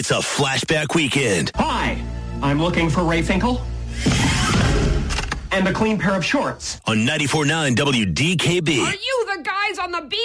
It's a flashback weekend. Hi, I'm looking for Ray Finkel. And a clean pair of shorts. On 94.9 WDKB. Are you the guys on the beach?